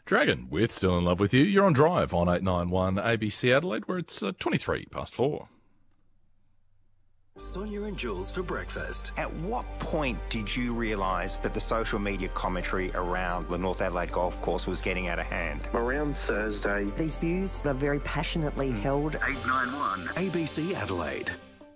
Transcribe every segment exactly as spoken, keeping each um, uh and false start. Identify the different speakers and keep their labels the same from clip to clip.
Speaker 1: Dragon with Still in Love with You. You're on Drive on eight nine one A B C Adelaide, where it's uh, twenty-three past four.
Speaker 2: Sonia and Jules for breakfast.
Speaker 3: At what point did you realise that the social media commentary around the North Adelaide Golf Course was getting out of hand?
Speaker 4: Around Thursday.
Speaker 5: These views are very passionately held.
Speaker 2: eight nine one A B C Adelaide.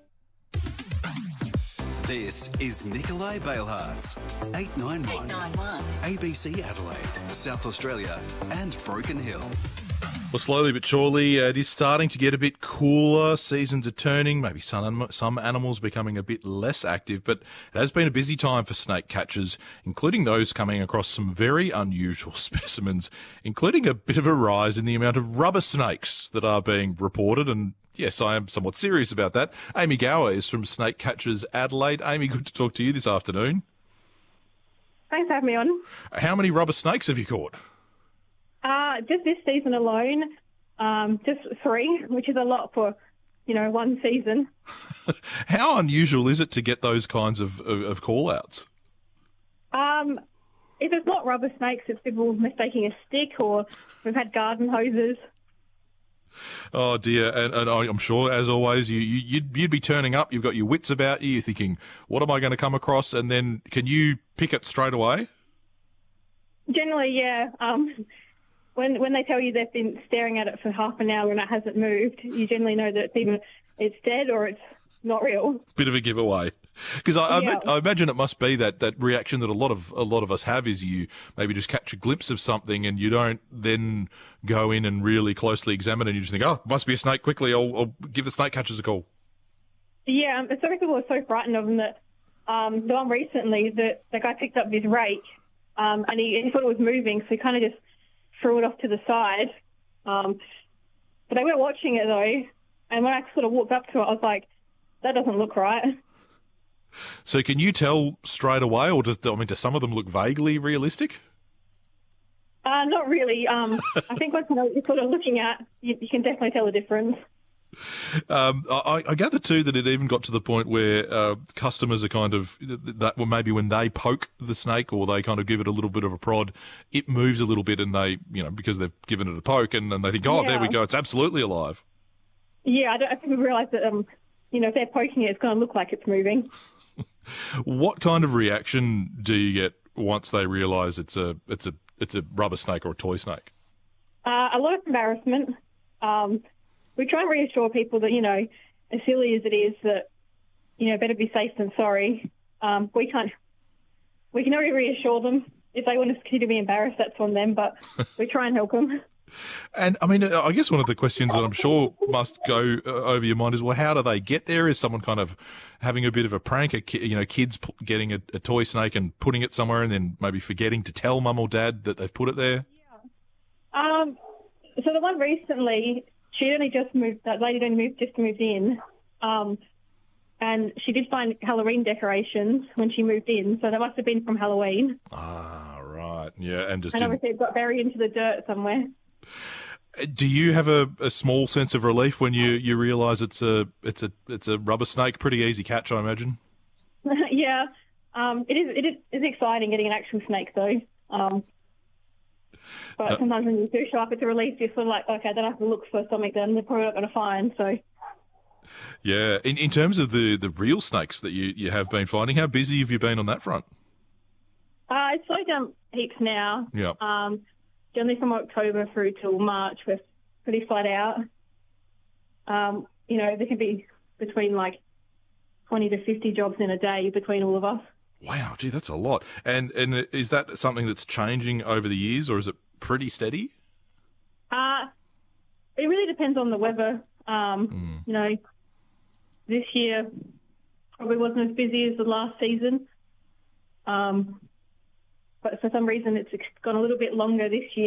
Speaker 2: This is Nikolai Bailhart's eight nine one A B C Adelaide, South Australia and Broken Hill.
Speaker 1: Well, slowly but surely, uh, it is starting to get a bit cooler. Seasons are turning. Maybe some some animals becoming a bit less active, but it has been a busy time for snake catchers, including those coming across some very unusual specimens, including a bit of a rise in the amount of rubber snakes that are being reported. And yes, I am somewhat serious about that. Amy Gower is from Snake Catchers Adelaide. Amy, good to talk to you this afternoon.
Speaker 6: Thanks for having me on.
Speaker 1: How many rubber snakes have you caught?
Speaker 6: Uh, just this season alone, um, just three, which is a lot for, you know, one season.
Speaker 1: How unusual is it to get those kinds of, of, of call-outs?
Speaker 6: Um, if it's not rubber snakes, it's people mistaking a stick, or we've had garden hoses.
Speaker 1: Oh, dear. And, and I'm sure, as always, you, you, you'd, you'd be turning up. You've got your wits about you. You're thinking, what am I going to come across? And then can you pick it straight away?
Speaker 6: Generally, yeah. Um, when when they tell you they've been staring at it for half an hour and it hasn't moved, you generally know that it's either it's dead or it's not real.
Speaker 1: Bit of a giveaway. Because I,
Speaker 6: Yeah.
Speaker 1: I, I imagine it must be that, that reaction that a lot of a lot of us have is you maybe just catch a glimpse of something and you don't then go in and really closely examine it and you just think, oh, it must be a snake, quickly, I'll, I'll give the snake catchers a call.
Speaker 6: Yeah, um, some people are so frightened of them that um, the one recently, that the guy picked up his rake um, and he, he thought it was moving, so he kind of just threw it off to the side. Um, but they were watching it, though, and when I sort of walked up to it, I was like, that doesn't look right.
Speaker 1: So can you tell straight away, or does I mean, do some of them look vaguely realistic?
Speaker 6: Uh, not really. Um, I think once you know what you're sort of looking at, you, you can definitely tell the difference.
Speaker 1: Um, I, I gather too that it even got to the point where uh, customers are kind of that. Well, maybe when they poke the snake or they kind of give it a little bit of a prod, it moves a little bit, and they, you know, because they've given it a poke, and, and they think, oh,
Speaker 6: Yeah.
Speaker 1: there we go, it's absolutely alive.
Speaker 6: Yeah, I, don't, I think we realise that, um, you know, if they're poking it, it's going to look like it's moving.
Speaker 1: What kind of reaction do you get once they realise it's a it's a it's a rubber snake or a toy snake?
Speaker 6: Uh, a lot of embarrassment. Um, we try and reassure people that, you know, as silly as it is, that, you know, better be safe than sorry. Um, we can't, we can only reassure them. If they want to continue to be embarrassed, that's on them, but we try and help them.
Speaker 1: And I mean, I guess one of the questions that I'm sure must go uh, over your mind is, well, how do they get there? Is someone kind of having a bit of a prank? A ki- you know, kids p- getting a, a toy snake and putting it somewhere, and then maybe forgetting to tell mum or dad that they've put it there?
Speaker 6: Um, so the one recently, she only just moved, that lady only moved, just moved in, um, and she did find Halloween decorations when she moved in, so they must have been from Halloween.
Speaker 1: Ah, right. Yeah, and just
Speaker 6: And
Speaker 1: didn't...
Speaker 6: obviously it got buried into the dirt somewhere.
Speaker 1: Do you have a, a small sense of relief when you, you realise it's a it's a it's a rubber snake? Pretty easy catch, I imagine.
Speaker 6: Yeah, um, it is. It is it's exciting getting an actual snake, though. Um, but
Speaker 1: Uh,
Speaker 6: sometimes when you do show up, it's a relief. You're sort of like, okay, I don't have to look for something that they're probably not going to find. So,
Speaker 1: Yeah. In in terms of the, the real snakes that you, you have been finding, how busy have you been on that front?
Speaker 6: uh, it's slowed down heaps now.
Speaker 1: Yeah.
Speaker 6: Um, generally from October through till March, we're pretty flat out. Um, you know, there can be between like twenty to fifty jobs in a day between all of us.
Speaker 1: Wow, gee, that's a lot. And and is that something that's changing over the years, or is it pretty steady?
Speaker 6: Uh, it really depends on the weather. Um,
Speaker 1: Mm.
Speaker 6: You know, this year probably wasn't as busy as the last season. Um, but for some reason it's gone a little bit longer this year.